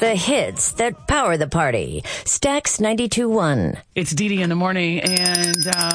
The hits that power the party. Stax 92.1. It's Dee Dee in the morning, and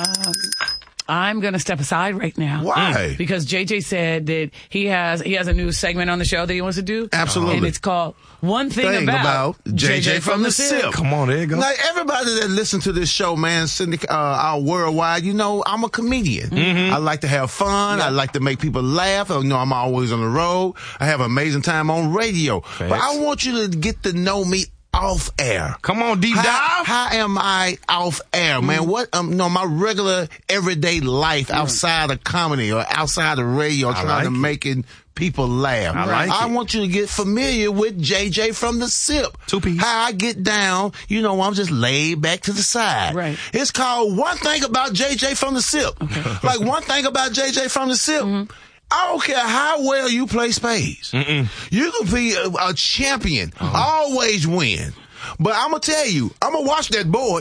I'm going to step aside right now. Why? Because JJ said that he has a new segment on the show that he wants to do. Absolutely. And it's called One Thing About JJ from the SIP. Come on, there you go. Like everybody that listen to this show, man, our worldwide, you know, I'm a comedian. Mm-hmm. I like to have fun. I like to make people laugh. You know, I'm always on the road. I have an amazing time on radio. Thanks. But I want you to get to know me off air. Come on, deep dive. How am I off air, man? What, my regular everyday life outside of comedy or outside of radio, trying to making people laugh. I want you to get familiar with JJ from the SIP. 2 How I get down, you know, I'm just laid back to the side. Right. It's called One Thing About JJ from the SIP. Okay. Like one thing about JJ from the SIP. Mm-hmm. I don't care how well you play spades. You can be a champion, always win. But I'm going to tell you, I'm going to watch that board.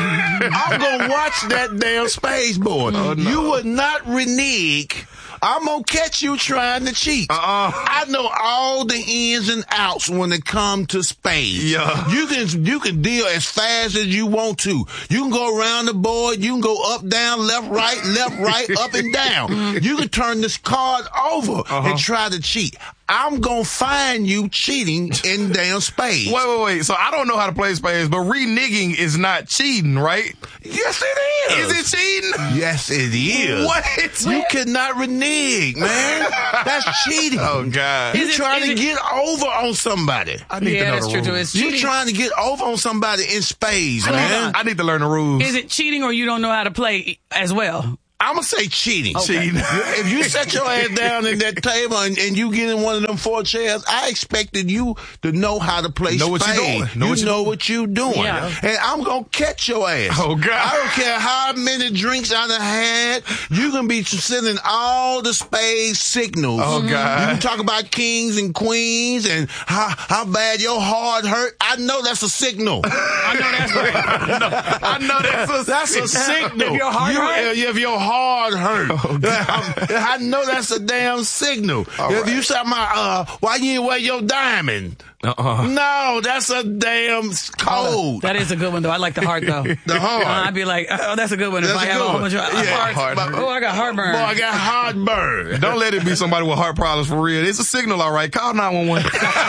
I'm going to watch that damn spades board. Oh, no. You would not renege. I'm going to catch you trying to cheat. I know all the ins and outs when it comes to spades. Yeah. You can deal as fast as you want to. You can go around the board. You can go up, down, left, right, up and down. You can turn this card over and try to cheat. I'm going to find you cheating in damn spades. Wait. So I don't know how to play spades, but reneging is not cheating, right? Yes, it is. Is it cheating? Yes, it is. What? You cannot renege, man. That's cheating. Oh, God. You're trying to get over on somebody. I need to know that's the true too. rules. It's You're cheating. trying to get over on somebody in spades, man. I need to learn the rules. Is it cheating or you don't know how to play as well? I'm going to say cheating. Okay. Cheating. If you set your ass down in that table and you get in one of them 4 chairs, I expected you to know how to play Know what spades. you're doing. What you're doing. Yeah. And I'm going to catch your ass. Oh, God. I don't care how many drinks I done had. You can be sending all the spade signals. Oh, God. You can talk about kings and queens and how bad your heart hurt. I know that's a signal. I know that's right. I know That's a signal. If your heart hurt? If your heart hurt. I know that's a damn signal. If you say, why you didn't wear your diamond? No, that's a damn code. That is a good one, though. I like the heart, though. The heart. I'd be like, oh, that's a good one. If That's I a have good a whole one. bunch of hearts. Heart. Oh, I got heartburn. Boy, I got heartburn. Don't let it be somebody with heart problems for real. It's a signal, all right. Call 911.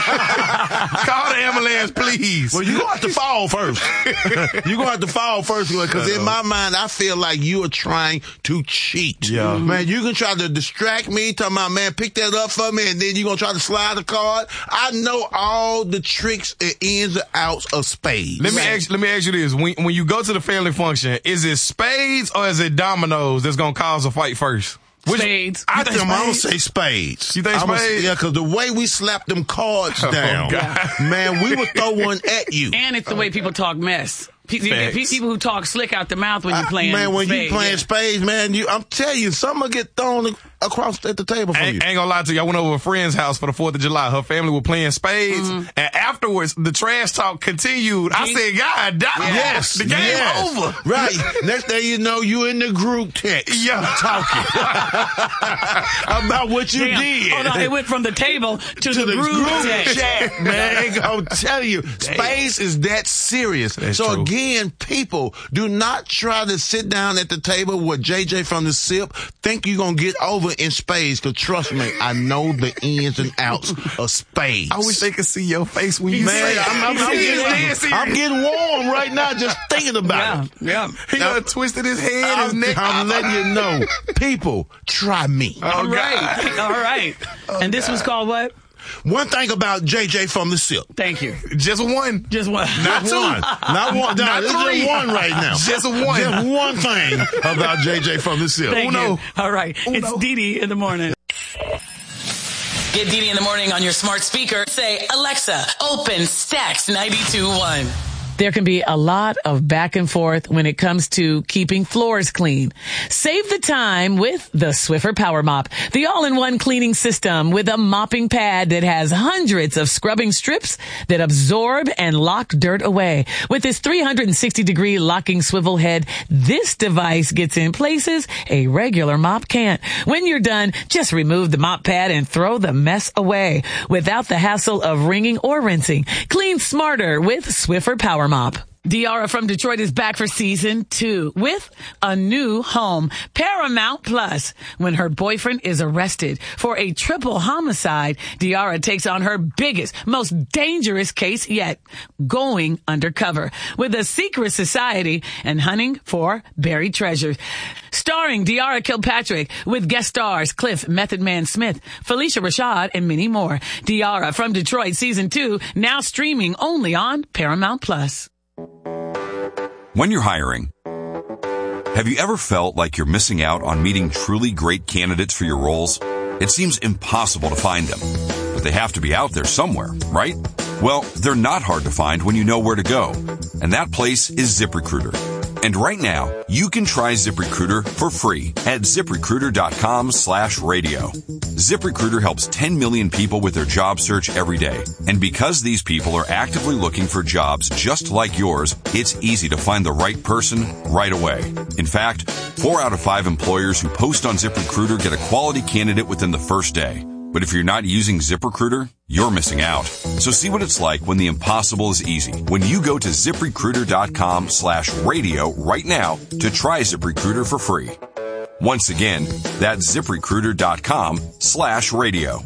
Call the ambulance, please. Well, you're going to have to fall first. You're going to have to fall first because in my mind, I feel like you are trying to cheat. Yeah. Man, you can try to distract me, talking about, man, pick that up for me, and then you're going to try to slide the card. I know all the tricks and ins and outs of spades. Let me ask you this. When you go to the family function, is it spades or is it dominoes that's going to cause a fight first? Spades. I think I'm going to say spades. You think spades? Yeah, because the way we slapped them cards down, man, we would throw one at you. And it's the way people talk mess. People who talk slick out the mouth when you're playing man, when spades. you playing spades, man, I'm telling you, something will get thrown across at the table from you. Ain't gonna lie to you. I went over to a friend's house for the 4th of July. Her family were playing spades, and afterwards, the trash talk continued. I said, God, yes, the game over. Right. Next thing you know, you in the group text. Yeah. Talking about what you did. Oh, no, it went from the table to the group chat, man. I'm telling you, spades is that serious. That's so true. Again, people, do not try to sit down at the table with JJ from the SIP. Think you're going to get over in spades, because trust me, I know the ins and outs of spades. I wish they could see your face when you say it. I'm getting warm right now just thinking about it. Yeah. He done twisted his head, his neck. I'm letting you know. People, try me. All right. And this was called what? One thing about JJ from the SIP. Thank you. Just one. Just one. Not one. Not one. No, Not it's three. just one right now. Just one. Just one thing about JJ from the SIP. Thank you. Uno. All right. It's Dee Dee in the morning. Get Dee Dee in the morning on your smart speaker. Say, Alexa, open Stax 92.1. There can be a lot of back and forth when it comes to keeping floors clean. Save the time with the Swiffer Power Mop, the all-in-one cleaning system with a mopping pad that has hundreds of scrubbing strips that absorb and lock dirt away. With its 360-degree locking swivel head, this device gets in places a regular mop can't. When you're done, just remove the mop pad and throw the mess away without the hassle of wringing or rinsing. Clean smarter with Swiffer Power Mop. Diarra from Detroit is back for season 2 with a new home, Paramount Plus. When her boyfriend is arrested for a triple homicide, Diarra takes on her biggest, most dangerous case yet, going undercover with a secret society and hunting for buried treasures. Starring Diarra Kilpatrick with guest stars Cliff Method Man Smith, Felicia Rashad, and many more. Diarra from Detroit season 2 now streaming only on Paramount Plus. When you're hiring, have you ever felt like you're missing out on meeting truly great candidates for your roles? It seems impossible to find them, but they have to be out there somewhere, right? Well, they're not hard to find when you know where to go, and that place is ZipRecruiter. And right now, you can try ZipRecruiter for free at ZipRecruiter.com/radio. ZipRecruiter helps 10 million people with their job search every day. And because these people are actively looking for jobs just like yours, it's easy to find the right person right away. In fact, 4 out of 5 employers who post on ZipRecruiter get a quality candidate within the first day. But if you're not using ZipRecruiter, you're missing out. So see what it's like when the impossible is easy. When you go to ZipRecruiter.com/radio right now to try ZipRecruiter for free. Once again, that's ZipRecruiter.com/radio.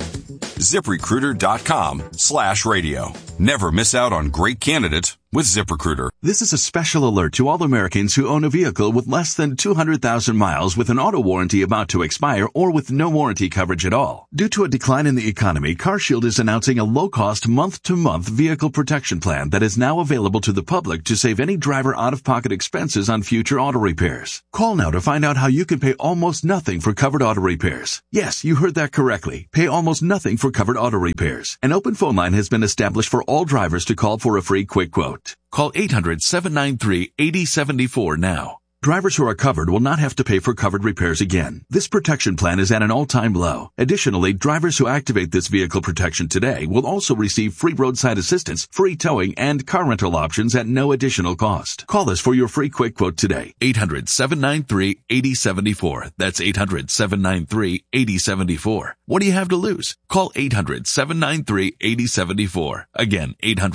ZipRecruiter.com/radio. Never miss out on great candidates with ZipRecruiter. This is a special alert to all Americans who own a vehicle with less than 200,000 miles with an auto warranty about to expire or with no warranty coverage at all. Due to a decline in the economy, CarShield is announcing a low-cost month-to-month vehicle protection plan that is now available to the public to save any driver out-of-pocket expenses on future auto repairs. Call now to find out how you can pay almost nothing for covered auto repairs. Yes, you heard that correctly. Pay almost nothing for covered auto repairs. An open phone line has been established for all drivers to call for a free quick quote. Call 800-793-8074 now. Drivers who are covered will not have to pay for covered repairs again. This protection plan is at an all-time low. Additionally, drivers who activate this vehicle protection today will also receive free roadside assistance, free towing, and car rental options at no additional cost. Call us for your free quick quote today. 800-793-8074. That's 800-793-8074. What do you have to lose? Call 800-793-8074. Again,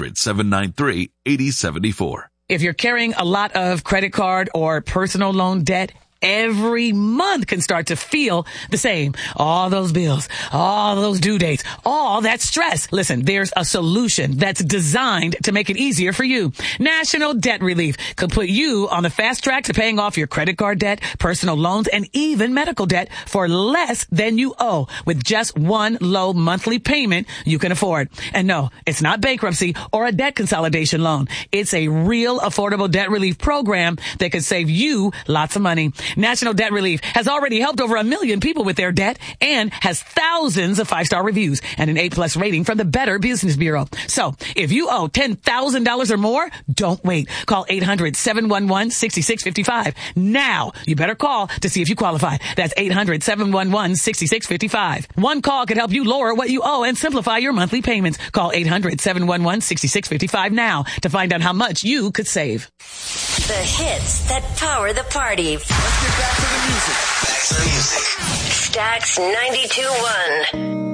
800-793-8074. If you're carrying a lot of credit card or personal loan debt, every month can start to feel the same. All those bills, all those due dates, all that stress. Listen, there's a solution that's designed to make it easier for you. National Debt Relief could put you on the fast track to paying off your credit card debt, personal loans, and even medical debt for less than you owe with just one low monthly payment you can afford. And no, it's not bankruptcy or a debt consolidation loan. It's a real affordable debt relief program that could save you lots of money. National Debt Relief has already helped over 1 million people with their debt and has thousands of 5-star reviews and an A+ rating from the Better Business Bureau. So if you owe $10,000 or more, don't wait. Call 800-711-6655. Now, you better call to see if you qualify. That's 800-711-6655. One call could help you lower what you owe and simplify your monthly payments. Call 800-711-6655 now to find out how much you could save. The hits that power the party. Let's get back to the music. Stacks 92.1.